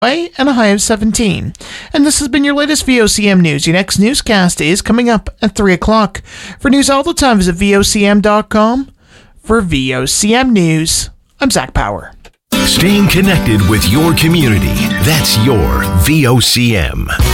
and a high of 17. And this has been your latest VOCM news. Your next newscast is coming up at 3 o'clock. For news all the time, visit VOCM.com. For VOCM News, I'm Zach Power. Staying connected with your community. That's your VOCM.